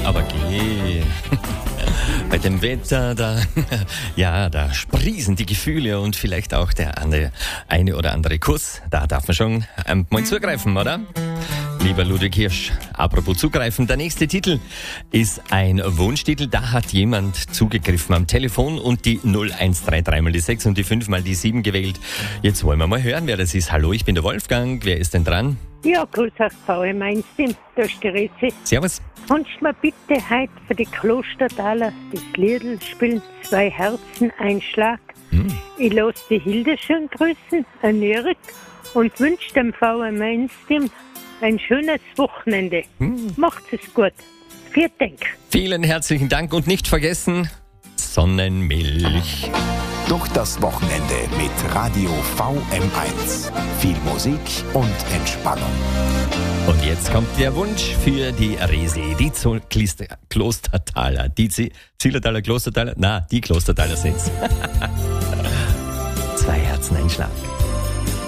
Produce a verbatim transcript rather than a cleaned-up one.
aber geh. Bei dem Wetter, da, ja, da sprießen die Gefühle und vielleicht auch der eine, eine oder andere Kuss. Da darf man schon mal zugreifen, oder? Lieber Ludwig Hirsch, apropos zugreifen, der nächste Titel ist ein Wunschtitel. Da hat jemand zugegriffen am Telefon und die null eins drei drei mal die sechs und die fünf mal die sieben gewählt. Jetzt wollen wir mal hören, wer das ist. Hallo, ich bin der Wolfgang. Wer ist denn dran? Ja, grüß euch, V M eins, da ist die Rezi. Servus. Kannst du mir bitte heute für die Klostertaler das Liedl spielen, zwei Herzen, ein Schlag? Hm. Ich lasse die Hilde schön grüßen, ein Erik, und wünsche dem V M eins ein schönes Wochenende. Hm. Macht es gut. Vielen Dank. Vielen herzlichen Dank und nicht vergessen, Sonnenmilch. Durch das Wochenende mit Radio V M eins. Viel Musik und Entspannung. Und jetzt kommt der Wunsch für die Resi, die Zo- Klist- Klostertaler. Die Z- Zillertaler Klostertaler? Na, die Klostertaler sind's. Zwei Herzen, ein Schlag.